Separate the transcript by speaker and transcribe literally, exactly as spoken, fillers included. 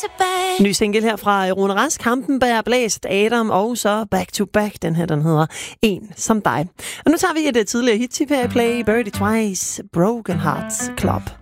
Speaker 1: to back.
Speaker 2: Ny single her fra Rune Rask, Kampen bærer blæst, Adam, og så Back to Back. Den her, den hedder En som dig. Og nu tager vi et tidligere hit til Play, Birdie Twice, Broken Hearts Club.